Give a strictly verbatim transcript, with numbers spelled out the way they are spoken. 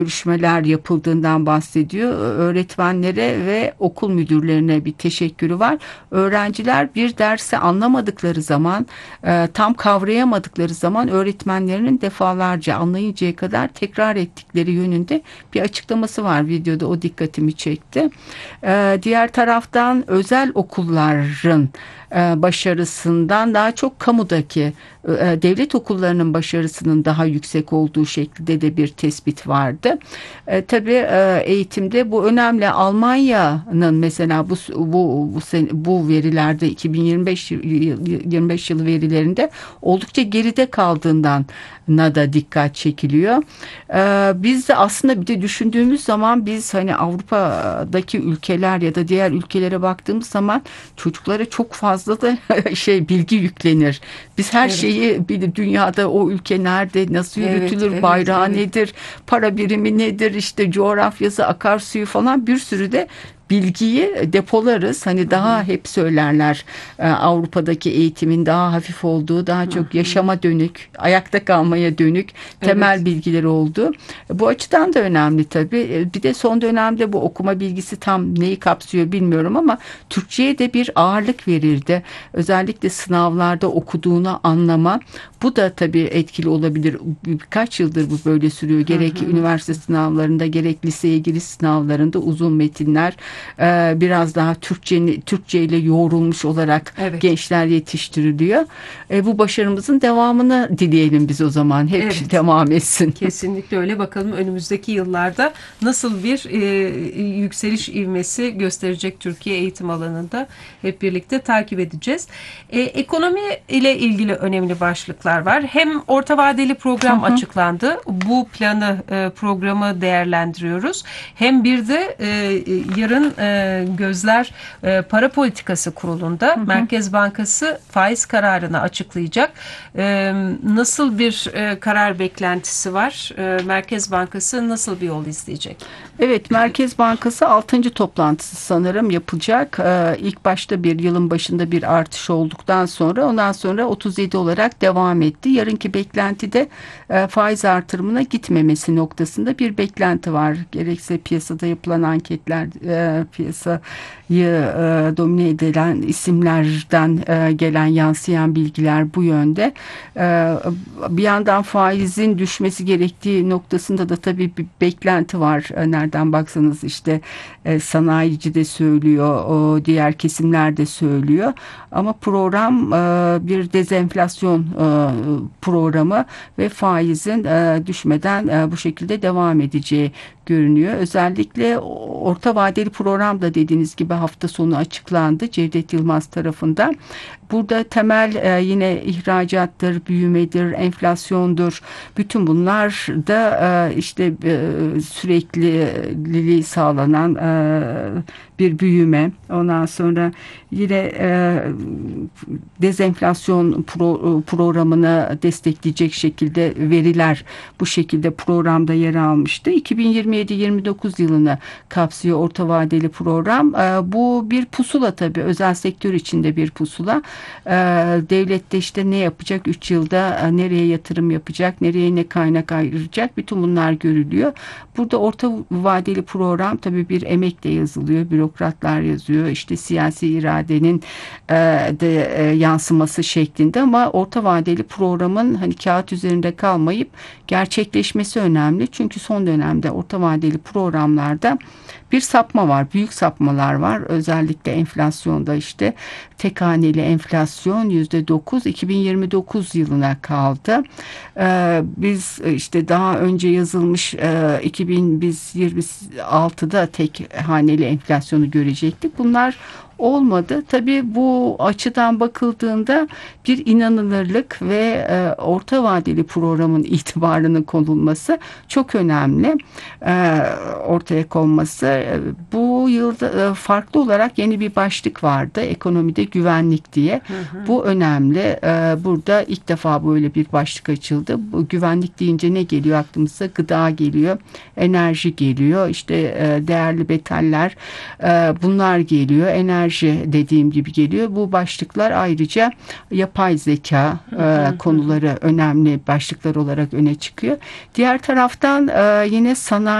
görüşmeler yapıldığından bahsediyor. Öğretmenlere ve okul müdürlerine bir teşekkürü var. Öğrenciler bir dersi anlamadıkları zaman, e, tam kavrayamadıkları zaman öğretmenlerinin defalarca anlayıncaya kadar tekrar ettikleri yönünde bir açıklaması var. Videoda o dikkatimi çekti. E, diğer taraftan özel okulların e, başarısından daha çok kamudaki e, devlet okullarının başarısının daha yüksek olduğu şeklinde de bir tespit vardı. E, tabii e, eğitimde bu önemli. Almanya'nın mesela bu bu bu, sen, bu verilerde iki bin yirmi beş yirmi beş yılı verilerinde oldukça geride kaldığından na da dikkat çekiliyor. Ee, biz de aslında bir de düşündüğümüz zaman biz hani Avrupa'daki ülkeler ya da diğer ülkelere baktığımız zaman çocuklara çok fazla da şey bilgi yüklenir. Biz her Evet. şeyi bir dünyada o ülke nerede, nasıl Evet, yürütülür, evet, bayrağı evet. nedir, para birimi nedir, işte coğrafyası, akarsuyu falan bir sürü de bilgiyi depolarız. Hani Hı hı. daha hep söylerler e, Avrupa'daki eğitimin daha hafif olduğu, daha Hı çok hı. yaşama dönük, ayakta kalmaya dönük temel Evet. bilgileri olduğu. Bu açıdan da önemli tabii. E, Bir de son dönemde bu okuma bilgisi tam neyi kapsıyor bilmiyorum ama Türkçe'ye de bir ağırlık verildi. Özellikle sınavlarda okuduğunu anlama. Bu da tabii etkili olabilir. Birkaç yıldır bu böyle sürüyor. Hı Gerek hı. üniversite sınavlarında gerek liseye giriş sınavlarında uzun metinler, e, biraz daha Türkçe Türkçe ile yoğrulmuş olarak Evet. gençler yetiştiriliyor. E, bu başarımızın devamını dileyelim biz o zaman. Hep Evet. devam etsin. Kesinlikle öyle. Bakalım önümüzdeki yıllarda nasıl bir e, yükseliş ivmesi gösterecek Türkiye eğitim alanında, hep birlikte takip edeceğiz. E, ekonomi ile ilgili önemli başlıklar var. Hem orta vadeli Hı program hı. açıklandı. Bu planı, e, programı değerlendiriyoruz. Hem bir de e, yarın e, gözler e, Para Politikası Kurulu'nda Hı hı. Merkez Bankası faiz kararını açıklayacak. E, nasıl bir e, karar beklentisi var? E, Merkez Bankası nasıl bir yol izleyecek? Evet, Merkez Bankası altıncı toplantısı sanırım yapılacak. Ee, ilk başta bir yılın başında bir artış olduktan sonra ondan sonra otuz yedi olarak devam etti. Yarınki beklentide e, faiz artırımına gitmemesi noktasında bir beklenti var. Gerekse piyasada yapılan anketler, e, piyasayı e, domine edilen isimlerden e, gelen yansıyan bilgiler bu yönde. E, bir yandan faizin düşmesi gerektiği noktasında da tabii bir beklenti var. E, nereden baksanız işte e, sanayici de söylüyor, o diğer kesimler de söylüyor. Ama program e, bir dezenflasyon e, programı ve faizin e, düşmeden e, bu şekilde devam edeceği görünüyor. Özellikle orta vadeli program da dediğiniz gibi hafta sonu açıklandı Cevdet Yılmaz tarafından. Burada temel e, yine ihracattır, büyümedir, enflasyondur. Bütün bunlar da e, işte e, sürekliliği sağlanan e, bir büyüme. Ondan sonra yine e, dezenflasyon pro, programını destekleyecek şekilde veriler bu şekilde programda yer almıştı. iki bin yirmi yedi yirmi dokuz yılını kapsıyor orta vadeli program. E, bu bir pusula tabii, özel sektör içinde bir pusula. E, devlet de işte ne yapacak? üç yılda e, nereye yatırım yapacak? Nereye ne kaynak ayıracak? Bütün bunlar görülüyor. Burada orta vadeli program tabii bir emek de yazılıyor. Bürokratlar yazıyor. İşte siyasi iradenin e, de e, yansıması şeklinde ama orta vadeli programın hani kağıt üzerinde kalmayıp gerçekleşmesi önemli. Çünkü son dönemde orta vadeli programlarda bir sapma var. Büyük sapmalar var. Özellikle enflasyonda işte tek haneli enflasyon yüzde dokuz iki bin yirmi dokuz yılına kaldı. Ee, biz işte daha önce yazılmış e, iki bin yirmi altıda tek haneli enflasyonu görecektik. Bunlar olmadı. Tabii bu açıdan bakıldığında bir inanılırlık ve e, orta vadeli programın itibarının konulması çok önemli. E, ortaya konması. E, bu yılda e, farklı olarak yeni bir başlık vardı. Ekonomide güvenlik diye. Hı hı. Bu önemli. E, burada ilk defa böyle bir başlık açıldı. Bu güvenlik deyince ne geliyor aklımıza? Gıda geliyor, enerji geliyor, işte e, değerli metaller, e, bunlar geliyor. Enerji dediğim gibi geliyor. Bu başlıklar ayrıca yapay zeka e, konuları önemli başlıklar olarak öne çıkıyor. Diğer taraftan e, yine sanayi